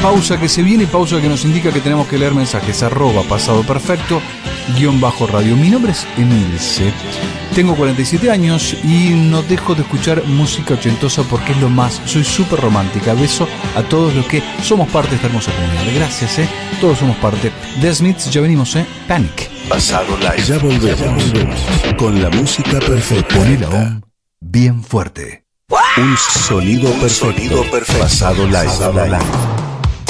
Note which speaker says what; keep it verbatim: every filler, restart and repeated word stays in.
Speaker 1: pausa que se viene, pausa que nos indica que tenemos que leer mensajes. Arroba pasado perfecto, guión bajo radio. Mi nombre es Emilce, tengo cuarenta y siete años y no dejo de escuchar música ochentosa porque es lo más. Soy súper romántica. Beso a todos los que somos parte de esta hermosa comunidad. Gracias, eh. Todos somos parte. The Smiths, ya venimos, eh. Panic.
Speaker 2: Pasado Live. Ya volvemos, ya volvemos con la música perfecta.
Speaker 1: Poné la OM bien fuerte.
Speaker 2: Un sonido perfecto. Pasado Live.